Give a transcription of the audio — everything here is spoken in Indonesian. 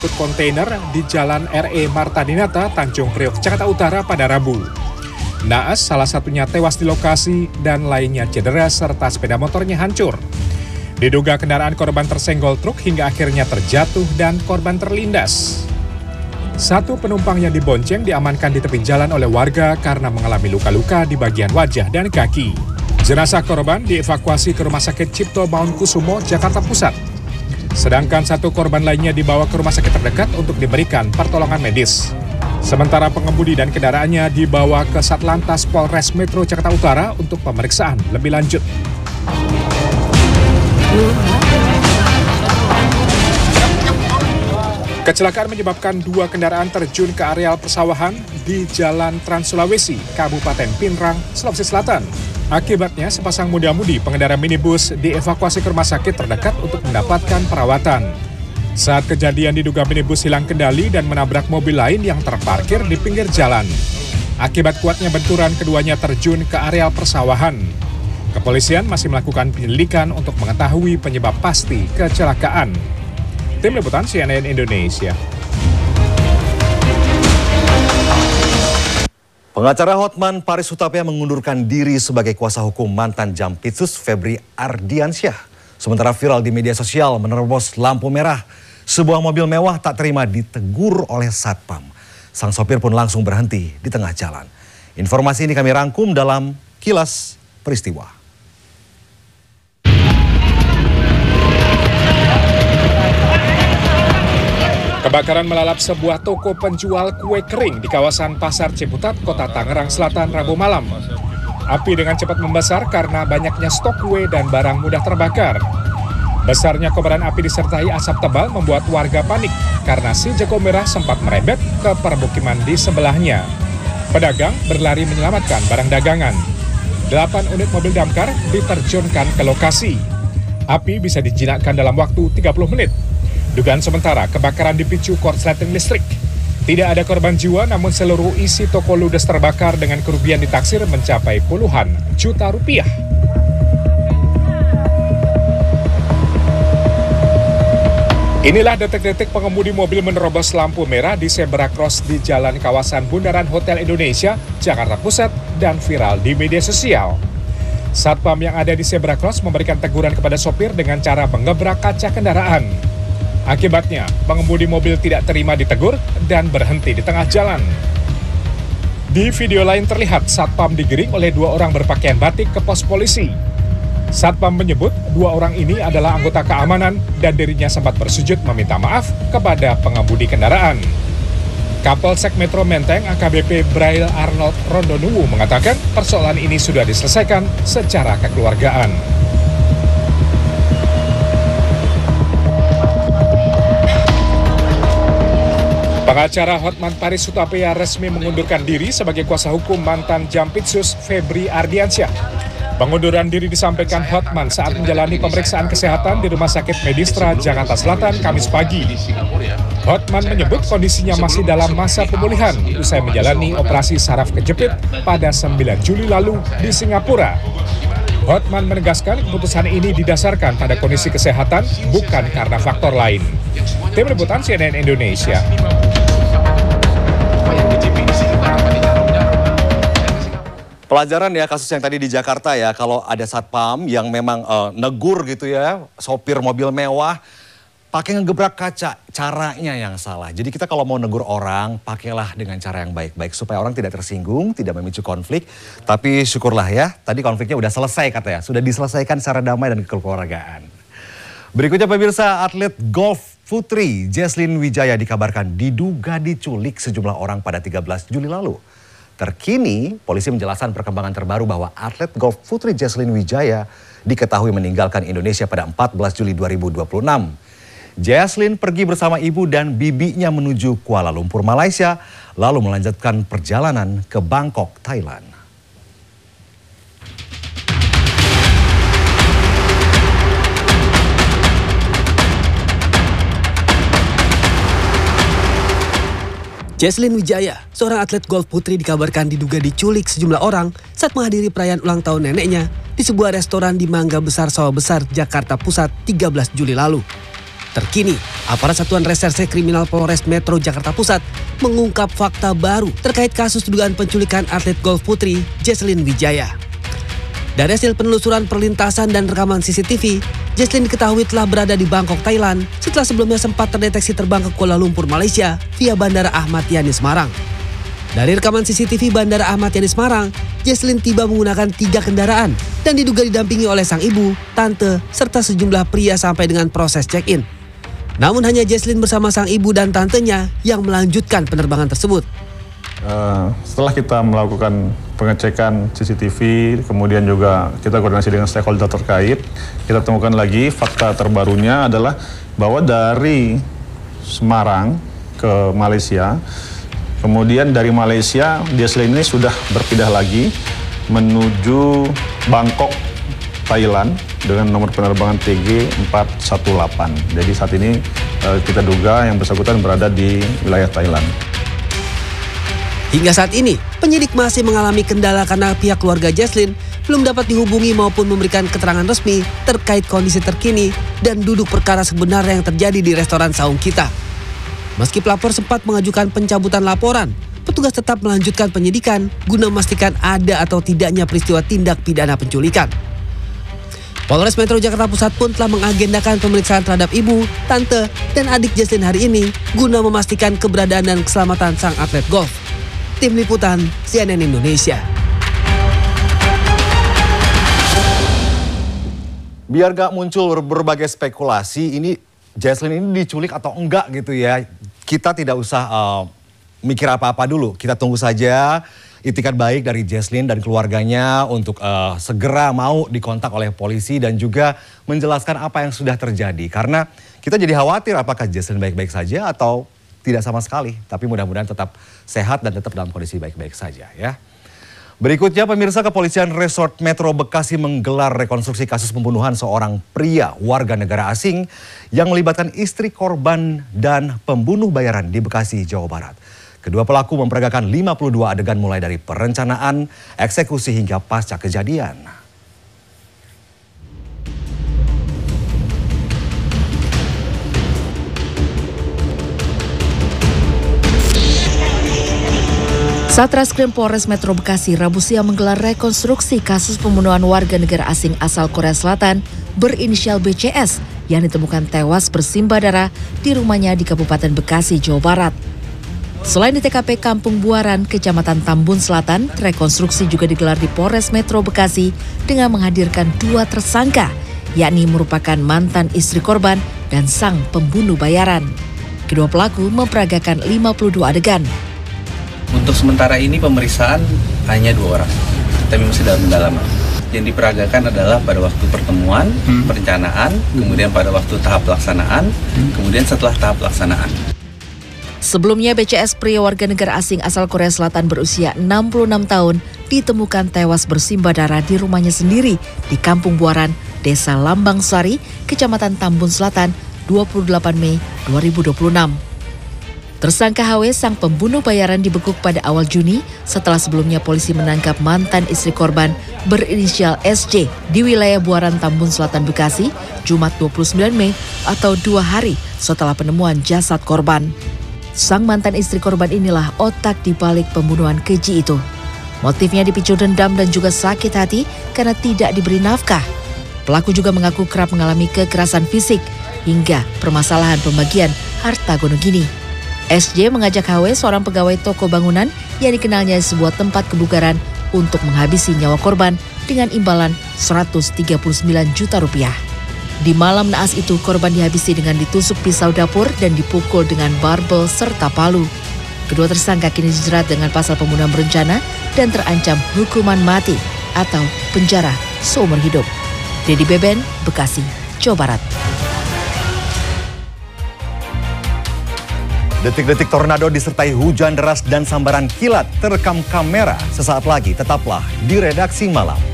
kontainer di Jalan RE Marta Dinata, Tanjung Priok, Jakarta Utara pada Rabu. Naas salah satunya tewas di lokasi dan lainnya cedera serta sepeda motornya hancur. Diduga kendaraan korban tersenggol truk hingga akhirnya terjatuh dan korban terlindas. Satu penumpang yang dibonceng diamankan di tepi jalan oleh warga karena mengalami luka-luka di bagian wajah dan kaki. Jenazah korban dievakuasi ke Rumah Sakit Cipto Mangunkusumo, Jakarta Pusat. Sedangkan satu korban lainnya dibawa ke rumah sakit terdekat untuk diberikan pertolongan medis. Sementara pengemudi dan kendaraannya dibawa ke Satlantas Polres Metro Jakarta Utara untuk pemeriksaan lebih lanjut. Kecelakaan menyebabkan dua kendaraan terjun ke areal persawahan di Jalan Trans Sulawesi, Kabupaten Pinrang, Sulawesi Selatan. Akibatnya, sepasang muda-mudi pengendara minibus dievakuasi ke rumah sakit terdekat untuk mendapatkan perawatan. Saat kejadian diduga minibus hilang kendali dan menabrak mobil lain yang terparkir di pinggir jalan. Akibat kuatnya benturan, keduanya terjun ke areal persawahan. Kepolisian masih melakukan penyelidikan untuk mengetahui penyebab pasti kecelakaan. Tim Liputan CNN Indonesia. Pengacara Hotman Paris Hutapea mengundurkan diri sebagai kuasa hukum mantan Jampitsus Febri Ardiansyah. Sementara viral di media sosial menerobos lampu merah. Sebuah mobil mewah tak terima ditegur oleh Satpam. Sang sopir pun langsung berhenti di tengah jalan. Informasi ini kami rangkum dalam Kilas Peristiwa. Kebakaran melalap sebuah toko penjual kue kering di kawasan Pasar Ciputat, Kota Tangerang Selatan, Rabu malam. Api dengan cepat membesar karena banyaknya stok kue dan barang mudah terbakar. Besarnya kobaran api disertai asap tebal membuat warga panik karena si jago merah sempat merebet ke permukiman di sebelahnya. Pedagang berlari menyelamatkan barang dagangan. 8 unit mobil damkar diterjunkan ke lokasi. Api bisa dijinakkan dalam waktu 30 menit. Dugaan sementara, kebakaran dipicu korsleting listrik. Tidak ada korban jiwa, namun seluruh isi toko ludes terbakar dengan kerugian ditaksir mencapai puluhan juta rupiah. Inilah detik-detik pengemudi mobil menerobos lampu merah di zebra cross di jalan kawasan Bundaran Hotel Indonesia, Jakarta Pusat, dan viral di media sosial. Satpam yang ada di zebra cross memberikan teguran kepada sopir dengan cara mengebrak kaca kendaraan. Akibatnya, pengemudi mobil tidak terima ditegur dan berhenti di tengah jalan. Di video lain terlihat Satpam digiring oleh 2 orang berpakaian batik ke pos polisi. Satpam menyebut 2 orang ini adalah anggota keamanan dan dirinya sempat bersujud meminta maaf kepada pengemudi kendaraan. Kapolsek Metro Menteng AKBP Braille Arnold Rondonuwu mengatakan persoalan ini sudah diselesaikan secara kekeluargaan. Pengacara Hotman Paris Hutapea resmi mengundurkan diri sebagai kuasa hukum mantan Jampitsus Febri Ardiansyah. Pengunduran diri disampaikan Hotman saat menjalani pemeriksaan kesehatan di Rumah Sakit Medistra Jakarta Selatan Kamis pagi. Hotman menyebut kondisinya masih dalam masa pemulihan usai menjalani operasi saraf kejepit pada 9 Juli lalu di Singapura. Hotman menegaskan keputusan ini didasarkan pada kondisi kesehatan, bukan karena faktor lain. Tim Liputan CNN Indonesia. Pelajaran ya kasus yang tadi di Jakarta ya, kalau ada satpam yang memang negur gitu ya, sopir mobil mewah, pakai ngegebrak kaca, caranya yang salah. Jadi kita kalau mau negur orang, pakailah dengan cara yang baik-baik supaya orang tidak tersinggung, tidak memicu konflik. Tapi syukurlah ya, tadi konfliknya udah selesai katanya, sudah diselesaikan secara damai dan kekeluargaan. Berikutnya pemirsa, atlet golf putri Jesslyn Wijaya dikabarkan diduga diculik sejumlah orang pada 13 Juli lalu. Terkini, polisi menjelaskan perkembangan terbaru bahwa atlet golf putri Jesslyn Wijaya diketahui meninggalkan Indonesia pada 14 Juli 2026. Jesslyn pergi bersama ibu dan bibinya menuju Kuala Lumpur, Malaysia, lalu melanjutkan perjalanan ke Bangkok, Thailand. Jesslyn Wijaya, seorang atlet golf putri dikabarkan diduga diculik sejumlah orang saat menghadiri perayaan ulang tahun neneknya di sebuah restoran di Mangga Besar Sawah Besar, Jakarta Pusat 13 Juli lalu. Terkini, aparat Satuan Reserse Kriminal Polres Metro Jakarta Pusat mengungkap fakta baru terkait kasus dugaan penculikan atlet golf putri Jesslyn Wijaya. Dari hasil penelusuran perlintasan dan rekaman CCTV, Jesslyn diketahui telah berada di Bangkok, Thailand setelah sebelumnya sempat terdeteksi terbang ke Kuala Lumpur, Malaysia via Bandara Ahmad Yani Semarang. Dari rekaman CCTV Bandara Ahmad Yani Semarang, Jesslyn tiba menggunakan 3 kendaraan dan diduga didampingi oleh sang ibu, tante, serta sejumlah pria sampai dengan proses check-in. Namun hanya Jesslyn bersama sang ibu dan tantenya yang melanjutkan penerbangan tersebut. Setelah kita melakukan pengecekan CCTV, kemudian juga kita koordinasi dengan stakeholder terkait, kita temukan lagi fakta terbarunya adalah bahwa dari Semarang ke Malaysia, kemudian dari Malaysia Jesslyn ini sudah berpindah lagi menuju Bangkok, Thailand dengan nomor penerbangan TG 418. Jadi saat ini kita duga yang bersangkutan berada di wilayah Thailand. Hingga saat ini, penyidik masih mengalami kendala karena pihak keluarga Jesslyn belum dapat dihubungi maupun memberikan keterangan resmi terkait kondisi terkini dan duduk perkara sebenarnya yang terjadi di restoran Saung Kita. Meski pelapor sempat mengajukan pencabutan laporan, petugas tetap melanjutkan penyidikan guna memastikan ada atau tidaknya peristiwa tindak pidana penculikan. Polres Metro Jakarta Pusat pun telah mengagendakan pemeriksaan terhadap ibu, tante, dan adik Jesslyn hari ini guna memastikan keberadaan dan keselamatan sang atlet golf. Tim Liputan CNN Indonesia. Biar gak muncul berbagai spekulasi, ini Jesslyn ini diculik atau enggak gitu ya. Kita tidak usah mikir apa-apa dulu. Kita tunggu saja itikat baik dari Jesslyn dan keluarganya untuk segera mau dikontak oleh polisi dan juga menjelaskan apa yang sudah terjadi. Karena kita jadi khawatir apakah Jesslyn baik-baik saja atau tidak sama sekali. Tapi mudah-mudahan tetap sehat dan tetap dalam kondisi baik-baik saja ya. Berikutnya, pemirsa, Kepolisian Resort Metro Bekasi menggelar rekonstruksi kasus pembunuhan seorang pria warga negara asing yang melibatkan istri korban dan pembunuh bayaran di Bekasi, Jawa Barat. Kedua pelaku memperagakan 52 adegan mulai dari perencanaan, eksekusi hingga pasca kejadian. Satreskrim Polres Metro Bekasi Rabu siang menggelar rekonstruksi kasus pembunuhan warga negara asing asal Korea Selatan berinisial BCS yang ditemukan tewas bersimbah darah di rumahnya di Kabupaten Bekasi, Jawa Barat. Selain di TKP Kampung Buaran, Kecamatan Tambun Selatan, rekonstruksi juga digelar di Polres Metro Bekasi dengan menghadirkan 2 tersangka, yakni merupakan mantan istri korban dan sang pembunuh bayaran. Kedua pelaku memperagakan 52 adegan. Untuk sementara ini pemeriksaan hanya 2 orang, tapi masih dalam pendalaman. Yang diperagakan adalah pada waktu pertemuan, perencanaan, kemudian pada waktu tahap pelaksanaan, kemudian setelah tahap pelaksanaan. Sebelumnya BCS pria warga negara asing asal Korea Selatan berusia 66 tahun ditemukan tewas bersimbah darah di rumahnya sendiri di Kampung Buaran, Desa Lambang Sari, Kecamatan Tambun Selatan, 28 Mei 2026. Tersangka HW sang pembunuh bayaran dibekuk pada awal Juni setelah sebelumnya polisi menangkap mantan istri korban berinisial SC di wilayah Buaran Tambun Selatan Bekasi, Jumat 29 Mei atau 2 hari setelah penemuan jasad korban. Sang mantan istri korban inilah otak di balik pembunuhan keji itu. Motifnya dipicu dendam dan juga sakit hati karena tidak diberi nafkah. Pelaku juga mengaku kerap mengalami kekerasan fisik hingga permasalahan pembagian harta gono gini. SJ mengajak HW, seorang pegawai toko bangunan yang dikenalnya di sebuah tempat kebugaran, untuk menghabisi nyawa korban dengan imbalan Rp139 juta. Di malam naas itu, korban dihabisi dengan ditusuk pisau dapur dan dipukul dengan barbel serta palu. Kedua tersangka kini dijerat dengan pasal pembunuhan berencana dan terancam hukuman mati atau penjara seumur hidup. Dedy Beben, Bekasi, Jawa Barat. Detik-detik tornado disertai hujan deras dan sambaran kilat terekam kamera. Sesaat lagi tetaplah di Redaksi Malam.